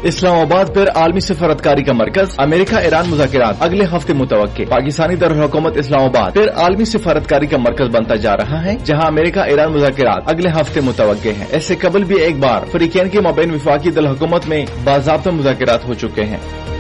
इस्लामाबाद पर आलमी सफारतकारी का मरकज, अमेरिका ईरान मुज़ाकरात अगले हफ्ते मुतवक्के। पाकिस्तानी दारुल-हुकूमत इस्लामाबाद फिर आलमी सफारतकारी का मरकज बनता जा रहा है, जहां अमेरिका ईरान मुज़ाकरात अगले हफ्ते मुतवक्के हैं। इससे कबल भी एक बार फरीकैन के माबैन वफाकी दल हुकूमत में बाज़ाब्ता मुज़ाकरात हो चुके हैं।